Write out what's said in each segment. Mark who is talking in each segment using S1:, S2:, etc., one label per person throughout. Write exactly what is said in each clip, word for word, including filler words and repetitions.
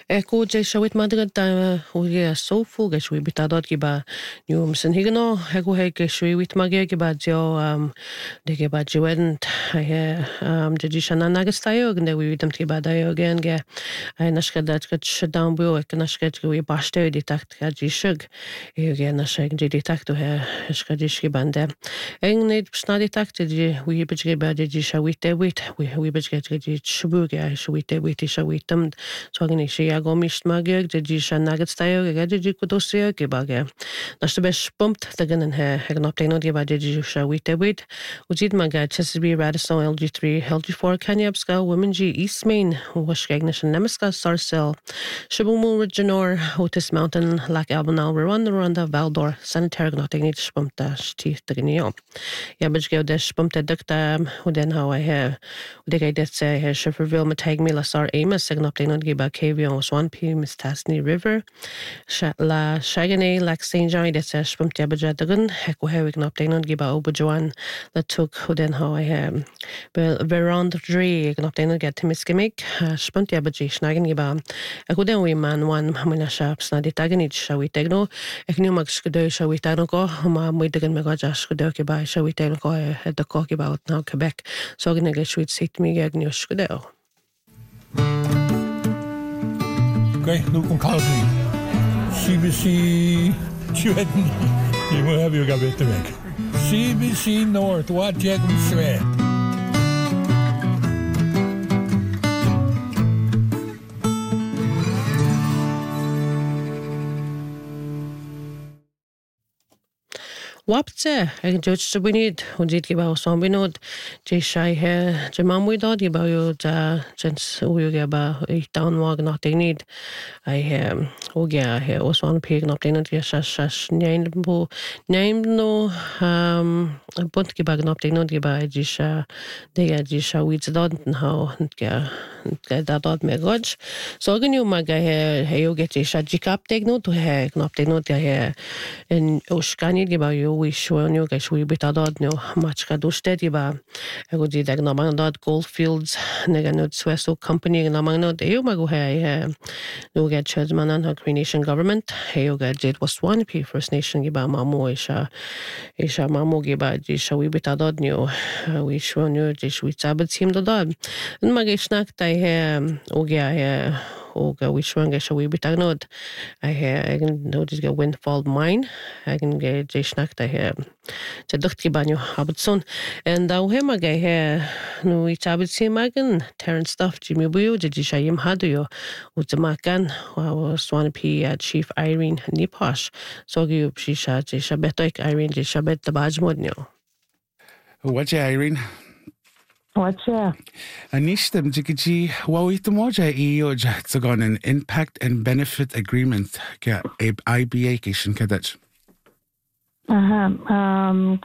S1: Eko je shawit madrid da uye sofu ge shwi bitadot ki ba nyum sen higno eko he ge shwi wit mage ki ba jo um de ge ba jwent he um de jishana nagastayo gne wi witam ki ba da yo gen ge ay nashkadat kat shdown bu ek nashkat ki wi bashte di takt ka jishug e ge nashak di di takt he shkadish ki bande eng ned snadi takt di wi bijge ba de jishawit de wit wi wi bijge di shbu ge shwit de wit shawitam so gne shi go mischt mageg de ji shan nagets tayo ge de ji kudosio ge bage das de bes pumpt de gnen he he gnop de no ge ba de ji sha wit wit ujid maga chesbi radisson L G three L G four kanyabska women ji east main wash ignition nemiska sarsel shibumu regionor otis mountain lak albinal run runda valdor sanitary gnot de nit pumpt da sti de gnio ja bes ge de pumpt de dukta u den how I have de ge det se he shifferville matag me la sar amos gnop de no ge ba kv one P Miss Tasney River la Shagane lak Saint John det se spum tiabaja dagun heko hewig nop denon giba obajoan la tuk huden how I am bel verond dre gnop denon get miskemik spum tiabaji snagen giba eko den we man one hamina shaps na ditaganit shawi tegno eknu mag skudo shawi tagno ko ma muidagan me gaja skudo ke ba shawi tegno ko e de ko ke ba now Quebec so gne ge shwit sit mi gagnu skudo.
S2: Okay, Luke and Cosby. C B C Chewton. You will have you got it to make. C B C North, what Jack and Sweat.
S1: Wapte ag judge subunid undit ki ba sombinod je shai he je mamui dod ki ba yo ja jens uyu ge ba I down wag not they need I um o ge he os one pig not they not yes shas name bo name no um bunt ki ba not they not ki ba je sha de ge je sha wit dod how ge ge da dod me goj so gen you ma ge he he yo ge je sha jikap te no to he not they not ge he in oskani ge ba yo we show you guys we bit adod no much ka dostedi ba ego di dag no man dod Goldfields nega no Sweso company no man no de yo mago he no get church man and Cree Nation government he yo get it was one P First Nation gi ba mamo isha isha mamo gi ba di show we bit adod no we show you di show tabet sim dod and magisnak tai he o ga he og we swanga so we bitagnod I ha egen no dis go windfall mine egen ge je snakta he te ducht banyo habtson and da he maga he no I tabit simagen Terence stuff Jimmy Buyo je shayim haduyo utmakan wa swan P chief Irene Niposh so gi she sha je shabetoik Irene je shabet the bajmodnyo
S3: what Irene
S4: What's that?
S3: Anistem jigiji wawitamoja ioja to go on an impact and benefit agreement ke I B A kishin kadach.
S4: Aha um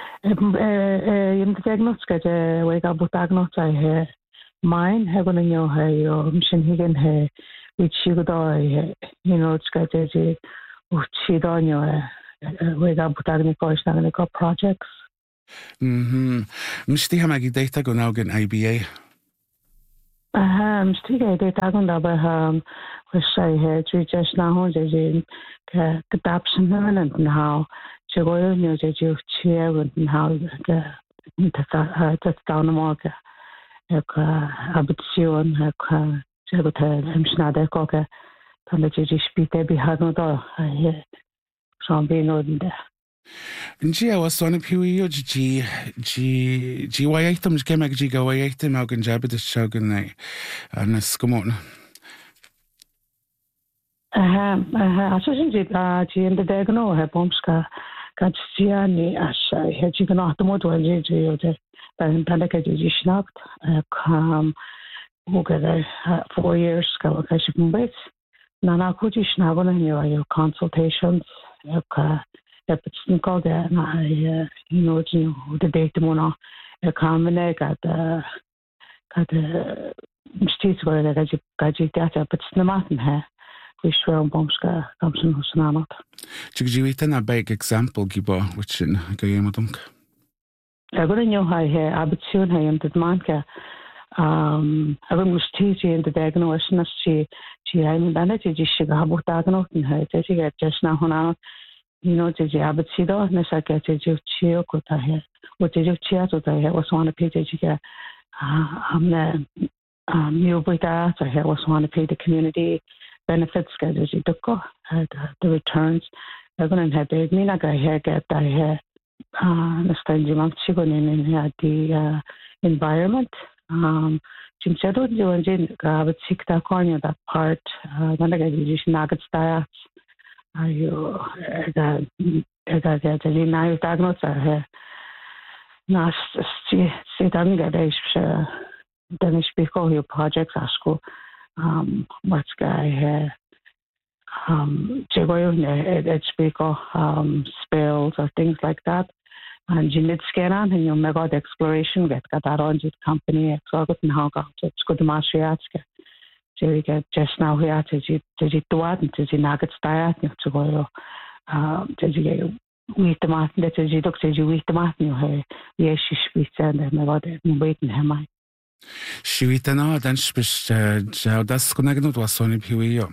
S4: im diagnostic je we ga butagno chai he mine he gonna know he yo mission higen he which you go he you know it's got je uchi donyo we ga butagni ko stagni ko projects.
S3: Mhm. Msti hamagi data go now gen I B A.
S4: Aha, msti ga data go na ba um we say he ju just na ho je je ka adoption and how je go you je ju chia and how the ta ta down mo ka ka adoption ka je go ta mshna da ko ka ta le je spite bi ha no da he sombe no da
S3: Nji I was on a piwi G G G why items came like G go why item how can jab the shogun night and a skumon.
S4: Aha, aha, so since it uh G in the diagno have bombska kat siani asha he G no atomo to G G yote tan tan ka G schnapt kam okay four years ka ka shipmbet nana ko G schnago na yo consultations ka But it's called that I you know you know the date mona a common got the got the states where that I got data but it's not ha we swear on bombska comes in husnamat.
S3: Jigjiwitan a big example gibo which in gayemodunk.
S4: I got know how he abitun ha yam manka um I was teaching the diagnosis she She I mean that she just got about that no and she get just now hona you know she abit she do na sa ke she chio ko ta hai wo she chia to ta hai was want to pay she get हमने new buita so here was want to pay the community benefits get she took the returns they're going to have big mina ga here get that here uh the stand you want to go in the environment um Jim said what you and ga but sick that corner that part uh when I get you nuggets that are you that that that the now diagnosis here na si si dan ga dai then speak all your projects asko um what's guy here um it speak um spills or things like that and you need scan on and you make out the exploration get got that on the company so got now got it's good mastriatska so we get just now here to you to you to what to you nuggets diet to go um to you we the mat that you look to you we the mat you have yes you speak and me got waiting him I
S3: Shivitana dan spis ja das kunagno was so ni piwi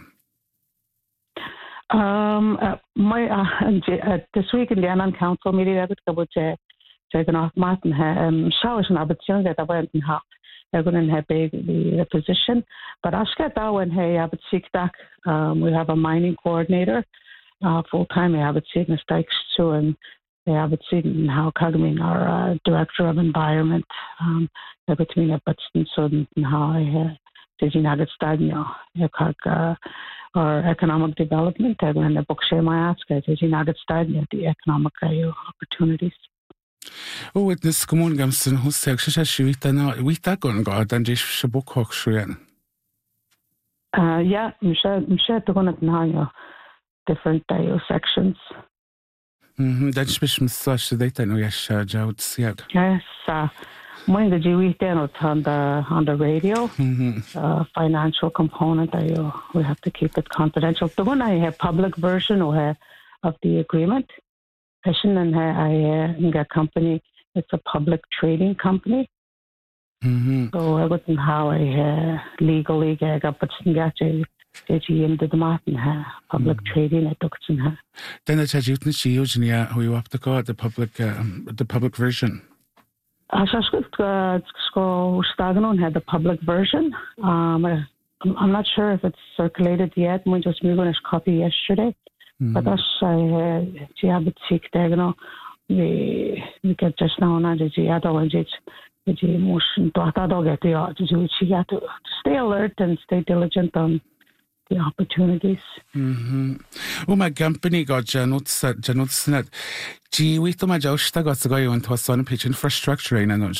S4: Um, uh, my uh, uh, this week in the Annan Council meeting, I would go to taken off Martin. Um, showers and opportunity that I went and have. They're going to have the, the position, but I get that one. Hey, I would seek that. Um, we have a mining coordinator, uh, full time. I have it seen mistakes too, and I have it seen how Kagmin, our uh, director of environment, um, between a but so and how I did you not get started? Uh, or economic development, and the book share my ask is you not get started at the economic opportunities.
S3: Oh, with this common gamson who says she now we tak on God and just book hoxrian.
S4: Uh, yeah, I'm sure I'm sure to go now different uh, sections.
S3: Mm-hmm. That's special such that I know yes, out siag.
S4: Yes, uh, when the G W then on the on the radio, mm-hmm. uh, financial component, I, uh, we have to keep it confidential. The one I have public version or of the agreement, and I uh, a company. It's a public trading company. Mm-hmm. So I wouldn't how I uh, legally get but get you into the mountain public mm-hmm. trading at Duxon.
S3: Then it's a duty to use who you have to call the public um, the public version.
S4: I should go starting on had the public version. Um, I'm not sure if it's circulated yet. We just moved on a copy yesterday, mm-hmm. but that's I she have it sick there. You know, we we get just now and then she had all this. The emotion to that dog get the to she got to stay alert and stay diligent on the opportunities.
S3: Mm-hmm. Oh, my company got Janot Janot Snat. Gee, we thought my Josh got to go on to a son pitch infrastructure in a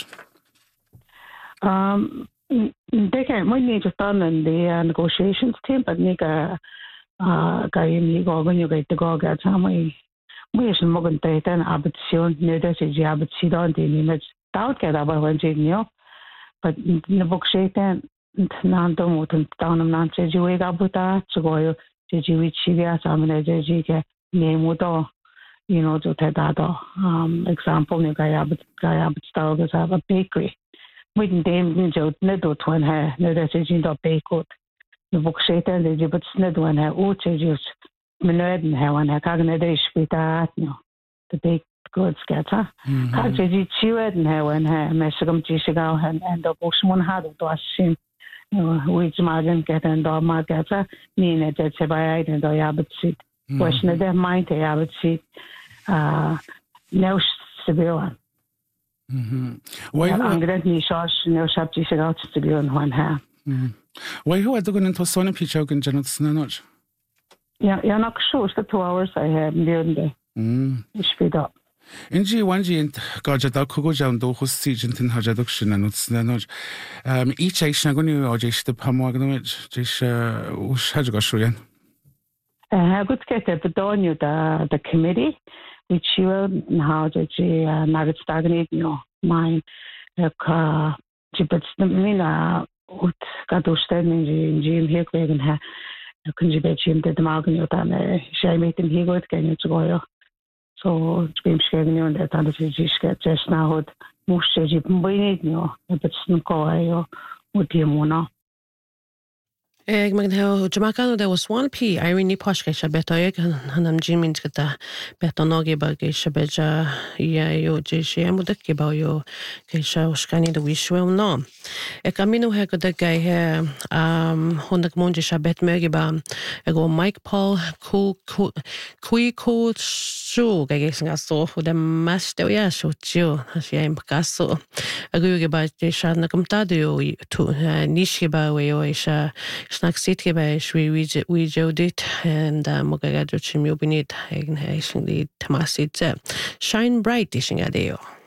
S4: Um, they can't we need to done in the uh, negotiations team, but Nika uh guy in go when you get to go get some way. We is mogen data and abitsion near the jab see on the image. Doubt get about when you but in the book shape and Nando Mutan down of Nancy Jewig Abuta, Chigoyo, Jiwi Chivia, Samina Jika, Nemudo, you know, to Tedado. Um, example, Nigayabit Gayabit Stowers have a bakery. We didn't name Joe Nedo Twin hair, no decision of bakeout. The book shape and the Jibut Snid when her Uches, Mined and her when her Cagnadish with that, no, the bake. Good scatter. Because you chewed and her when her Messagum Jisigal and and the Bushman had to assume, you know, which Magan get and dog Margata, mean it at Sebayite and the Abbot seat. Question their mind, the Abbot seat, uh, no severe.
S3: Why
S4: I'm going to need no shop Jisigal to be on one half.
S3: Why who are going into Sonny Pitch out in Janet Snanoch?
S4: Yeah, you're not sure the two hours I have during the speed up.
S3: In G one G and Gajada Kogo Jan do who siege and Hajaduction and Snanoj. Um, each Aisha Gonu or Jish the Pamoganowich, Jish Hajagoshuyan.
S4: I would get a Bedonu the the committee, which you how did you not stagnate, you know, mine, uh, Gibbets the Mina, what got those statements in Jim Hickwig and her. Couldn't you bet Jim did the Margan and she made him he would get to go. So being sharing on that and the get just now would most say you need you but some call you would you wanna
S1: Eg mag he Jamaica there was one P Irene Poshke Shabetoyek and am Jimin gata betonogi ba ge shabeja ya yo je shemu de ke ba yo ke sha uskani de wishwe no. E camino he gata ge he um hondak monje shabet möge ba ego Mike Paul ku kui ku shu ge ge singa so fu de master ya shu ju has ya im kaso ego ge ba je sha na kamta de yo tu nishi ba we yo sha Snack City by Shri we Jodit and Mogagado Chimubinit, Hagen Hashing the Tamasit. Shine bright, dishing a deo.